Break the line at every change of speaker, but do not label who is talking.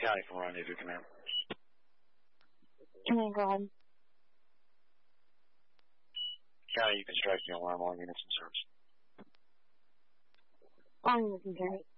County from Rendezvous Command.
Command, go ahead.
County, you can strike the alarm. All units in service.
All units in service.